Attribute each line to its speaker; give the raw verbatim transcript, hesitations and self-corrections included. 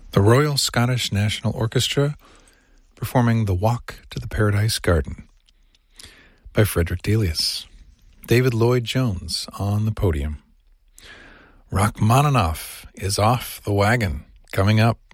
Speaker 1: The Royal Scottish National Orchestra performing The Walk to the Paradise Garden by Frederick Delius. David Lloyd-Jones on the podium. Rachmaninoff is Off the Wagon, coming up.